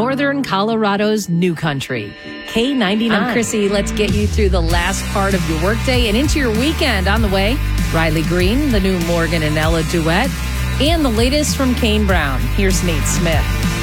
Northern Colorado's new country. K99. I'm Chrissy. Let's get you through the last part of your workday and into your weekend. On the way, Riley Green, the new Morgan and Ella duet, and the latest from Kane Brown. Here's Nate Smith.